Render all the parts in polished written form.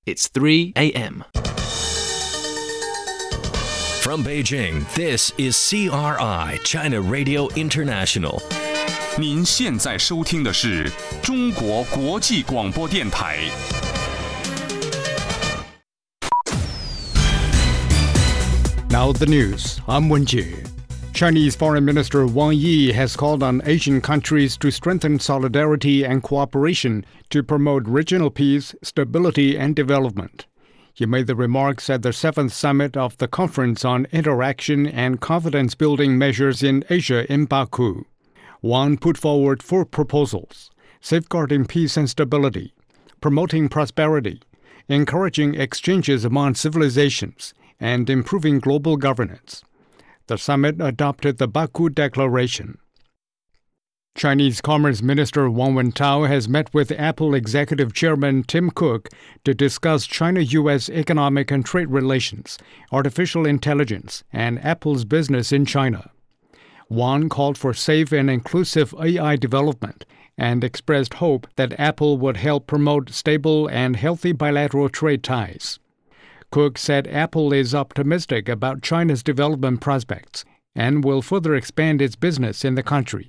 It's 3 a.m. From Beijing, this is CRI, China Radio International. 您现在收听的是中国国际广播电台。 Now the news. I'm Wenjie. Chinese Foreign Minister Wang Yi has called on Asian countries to strengthen solidarity and cooperation to promote regional peace, stability, and development. He made the remarks at the 7th summit of the Conference on Interaction and Confidence-Building Measures in Asia in Baku. Wang put forward 4 proposals: safeguarding peace and stability, promoting prosperity, encouraging exchanges among civilizations, and improving global governance. The summit adopted the Baku Declaration. Chinese Commerce Minister Wang Wentao has met with Apple Executive Chairman Tim Cook to discuss China-U.S. economic and trade relations, artificial intelligence, and Apple's business in China. Wang called for safe and inclusive AI development and expressed hope that Apple would help promote stable and healthy bilateral trade ties. Cook said Apple is optimistic about China's development prospects and will further expand its business in the country.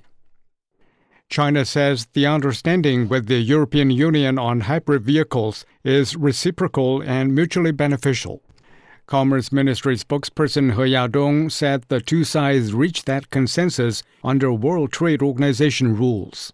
China says the understanding with the European Union on hybrid vehicles is reciprocal and mutually beneficial. Commerce Ministry spokesperson He Yadong said the two sides reached that consensus under World Trade Organization rules.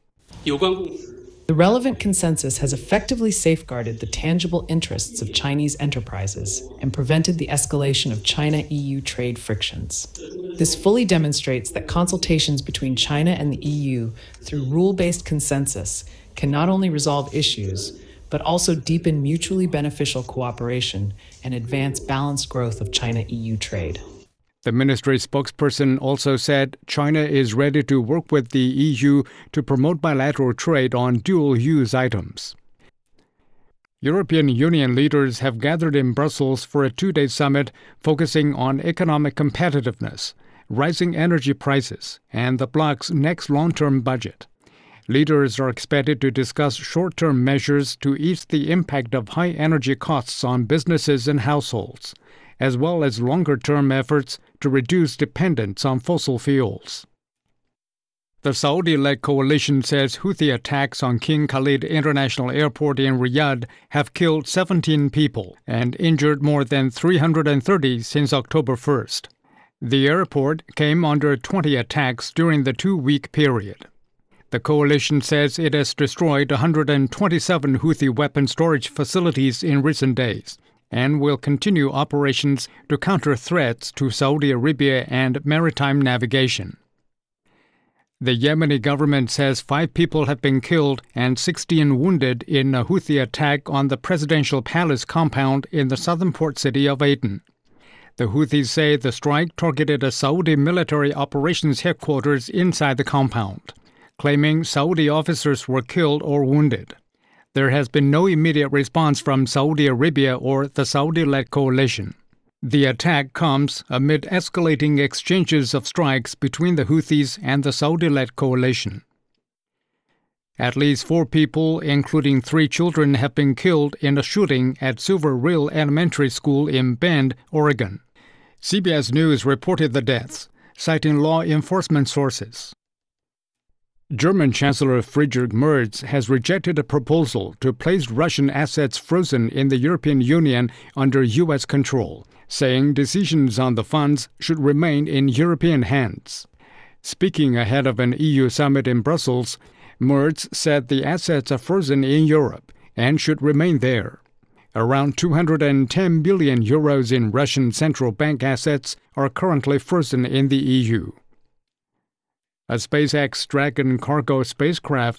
The relevant consensus has effectively safeguarded the tangible interests of Chinese enterprises and prevented the escalation of China-EU trade frictions. This fully demonstrates that consultations between China and the EU through rule-based consensus can not only resolve issues, but also deepen mutually beneficial cooperation and advance balanced growth of China-EU trade. The ministry spokesperson also said China is ready to work with the EU to promote bilateral trade on dual-use items. European Union leaders have gathered in Brussels for a 2-day summit focusing on economic competitiveness, rising energy prices, and the bloc's next long-term budget. Leaders are expected to discuss short-term measures to ease the impact of high energy costs on businesses and households, as well as longer-term efforts to reduce dependence on fossil fuels. The Saudi-led coalition says Houthi attacks on King Khalid International Airport in Riyadh have killed 17 people and injured more than 330 since October 1st. The airport came under 20 attacks during the 2-week period. The coalition says it has destroyed 127 Houthi weapon storage facilities in recent days and will continue operations to counter threats to Saudi Arabia and maritime navigation. The Yemeni government says 5 people have been killed and 16 wounded in a Houthi attack on the presidential palace compound in the southern port city of Aden. The Houthis say the strike targeted a Saudi military operations headquarters inside the compound, claiming Saudi officers were killed or wounded. There has been no immediate response from Saudi Arabia or the Saudi-led coalition. The attack comes amid escalating exchanges of strikes between the Houthis and the Saudi-led coalition. At least 4 people, including 3 children, have been killed in a shooting at Silver Rill Elementary School in Bend, Oregon. CBS News reported the deaths, citing law enforcement sources. German Chancellor Friedrich Merz has rejected a proposal to place Russian assets frozen in the European Union under U.S. control, saying decisions on the funds should remain in European hands. Speaking ahead of an EU summit in Brussels, Merz said the assets are frozen in Europe and should remain there. Around 210 billion euros in Russian central bank assets are currently frozen in the EU. A SpaceX Dragon cargo spacecraft